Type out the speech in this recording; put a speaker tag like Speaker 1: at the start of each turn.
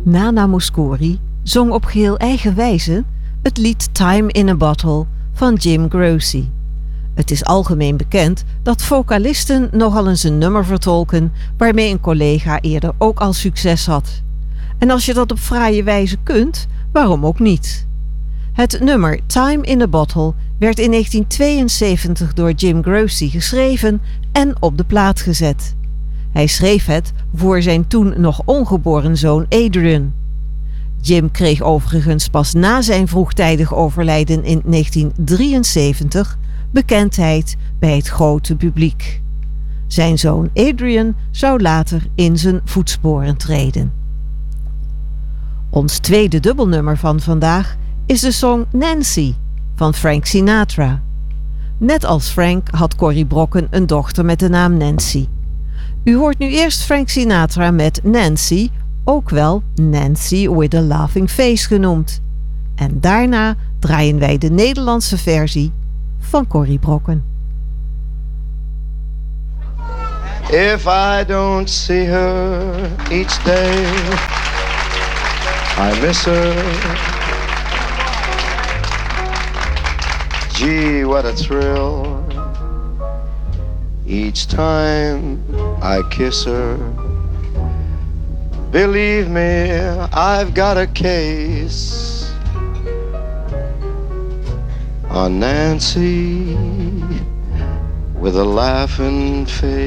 Speaker 1: Nana Mouskouri zong op geheel eigen wijze het lied Time in a Bottle van Jim Grossi. Het is algemeen bekend dat vocalisten nogal eens een nummer vertolken waarmee een collega eerder ook al succes had. En als je dat op fraaie wijze kunt, waarom ook niet? Het nummer Time in a Bottle werd in 1972 door Jim Grossi geschreven en op de plaat gezet. Hij schreef het voor zijn toen nog ongeboren zoon Adrian. Jim kreeg overigens pas na zijn vroegtijdig overlijden in 1973 bekendheid bij het grote publiek. Zijn zoon Adrian zou later in zijn voetsporen treden. Ons tweede dubbelnummer van vandaag is de song Nancy van Frank Sinatra. Net als Frank had Corrie Brokken een dochter met de naam Nancy. U hoort nu eerst Frank Sinatra met Nancy, ook wel Nancy with a Laughing Face genoemd. En daarna draaien wij de Nederlandse versie van Corrie Brokken.
Speaker 2: If I don't see her each day, I miss her. Gee, what a thrill each time I kiss her. Believe me, I've got a case on Nancy with a laughing face.